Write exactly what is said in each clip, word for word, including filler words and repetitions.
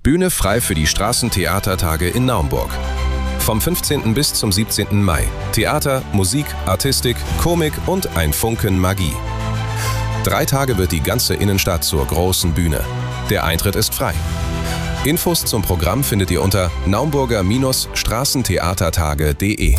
Bühne frei für die Straßentheatertage in Naumburg. Vom fünfzehnten bis zum siebzehnten Mai. Theater, Musik, Artistik, Komik und ein Funken Magie. Drei Tage wird die ganze Innenstadt zur großen Bühne. Der Eintritt ist frei. Infos zum Programm findet ihr unter naumburger Straßentheatertage punkt de.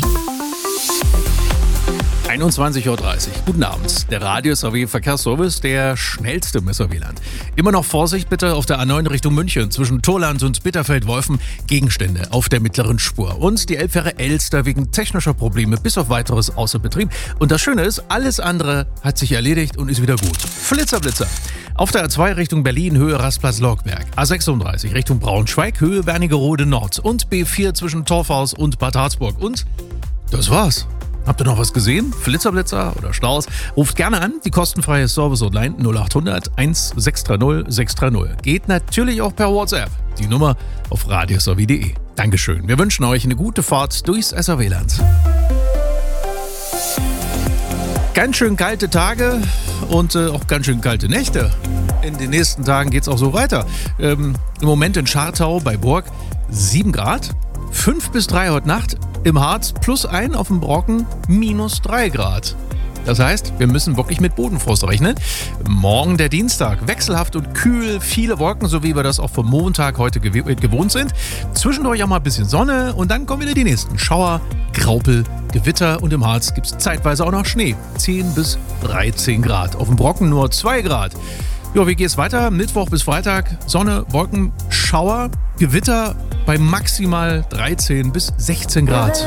einundzwanzig Uhr dreißig. Guten Abend. Der Radio-S A W Verkehrsservice, der schnellste im S A W-Land. Immer noch Vorsicht bitte auf der A neun Richtung München zwischen Torland und Bitterfeld-Wolfen. Gegenstände auf der mittleren Spur. Und die Elbfähre Elster wegen technischer Probleme bis auf weiteres außer Betrieb. Und das Schöne ist, alles andere hat sich erledigt und ist wieder gut. Flitzer, Blitzer. Auf der A zwei Richtung Berlin, Höhe Rastplatz-Logberg. A sechsunddreißig Richtung Braunschweig, Höhe Wernigerode Nord. Und B vier zwischen Torfhaus und Bad Harzburg. Und das war's. Habt ihr noch was gesehen? Flitzerblitzer oder Staus? Ruft gerne an, die kostenfreie Service-Hotline null acht hundert eins sechs drei null sechs drei null. Geht natürlich auch per WhatsApp. Die Nummer auf radios a w punkt de. Dankeschön. Wir wünschen euch eine gute Fahrt durchs S A W-Land. Ganz schön kalte Tage und äh, auch ganz schön kalte Nächte. In den nächsten Tagen geht's auch so weiter. Ähm, Im Moment in Schartau bei Burg sieben Grad, fünf bis drei heute Nacht. Im Harz plus ein, auf dem Brocken minus drei Grad. Das heißt, wir müssen wirklich mit Bodenfrost rechnen. Morgen der Dienstag, wechselhaft und kühl, viele Wolken, so wie wir das auch vom Montag heute gew- gewohnt sind. Zwischendurch auch mal ein bisschen Sonne und dann kommen wieder die nächsten Schauer, Graupel, Gewitter und im Harz gibt es zeitweise auch noch Schnee. zehn bis dreizehn Grad, auf dem Brocken nur zwei Grad. Ja, wie geht's weiter? Mittwoch bis Freitag, Sonne, Wolken, Schauer, Gewitter bei maximal dreizehn bis sechzehn Grad.